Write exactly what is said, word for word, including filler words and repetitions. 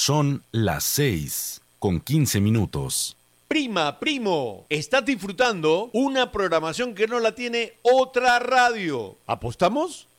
Son las seis con quince minutos. Prima, primo, estás disfrutando una programación que no la tiene otra radio. ¿Apostamos?